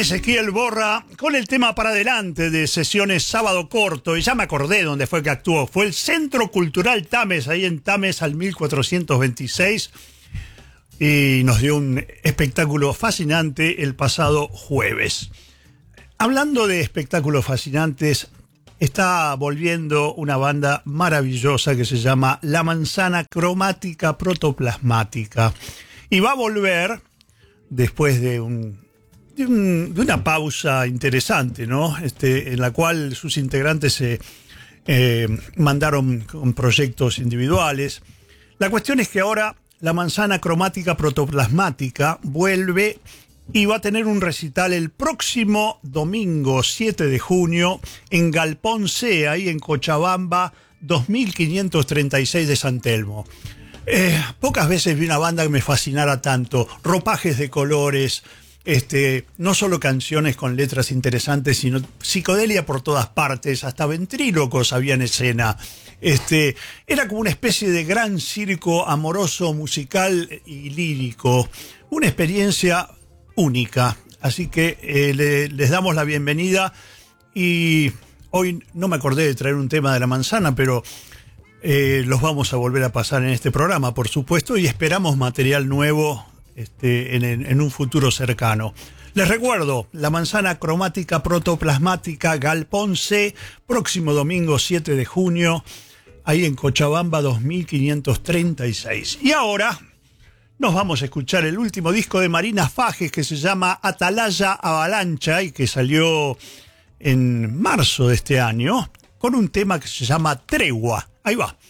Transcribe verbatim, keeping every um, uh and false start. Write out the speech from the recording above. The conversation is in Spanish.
Ezequiel Borra con el tema Para Adelante de Sesiones Sábado Corto, y ya me acordé dónde fue que actuó. Fue el Centro Cultural Tames, ahí en Tames al mil cuatrocientos veintiséis, y nos dio un espectáculo fascinante el pasado jueves. Hablando de espectáculos fascinantes, está volviendo una banda maravillosa que se llama La Manzana Cromática Protoplasmática, y va a volver después de un De, un, de una pausa interesante, ¿no? Este, en la cual sus integrantes se eh, mandaron con proyectos individuales. La cuestión es que ahora la Manzana Cromática Protoplasmática vuelve y va a tener un recital el próximo domingo siete de junio en Galpón C, ahí en Cochabamba, dos mil quinientos treinta y seis de San Telmo. Eh, pocas veces vi una banda que me fascinara tanto. Ropajes de colores, Este, no solo canciones con letras interesantes, sino psicodelia por todas partes, hasta ventrílocos había en escena. Este, era como una especie de gran circo amoroso, musical y lírico. Una experiencia única. Así que eh, le, les damos la bienvenida, y hoy no me acordé de traer un tema de La Manzana, pero eh, los vamos a volver a pasar en este programa, por supuesto, y esperamos material nuevo Este, en, en un futuro cercano. Les recuerdo, La Manzana Cromática Protoplasmática, Galpón C, próximo domingo siete de junio, ahí en Cochabamba dos mil quinientos treinta y seis. Y ahora nos vamos a escuchar el último disco de Marina Fajes, que se llama Atalaya Avalancha, y que salió en marzo de este año, con un tema que se llama Tregua. Ahí va.